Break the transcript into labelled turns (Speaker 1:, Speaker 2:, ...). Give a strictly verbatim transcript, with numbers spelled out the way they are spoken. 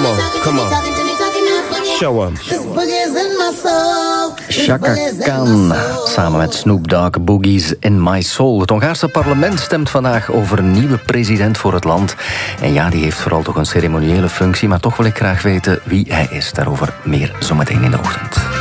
Speaker 1: Come on, come on. Show 'em.
Speaker 2: Chaka Khan, samen met Snoop Dogg, Boogies in My Soul. Het Hongaarse parlement stemt vandaag over een nieuwe president voor het land. En ja, die heeft vooral toch een ceremoniële functie, maar toch wil ik graag weten wie hij is. Daarover meer zometeen in de ochtend.